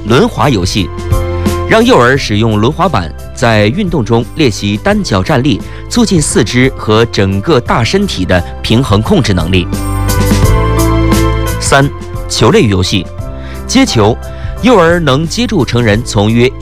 轮滑游戏，让幼儿使用轮滑板，在运动中练习单脚站立，促进四肢和整个大身体的平衡控制能力。3、球类游戏，接球，幼儿能接住成人从约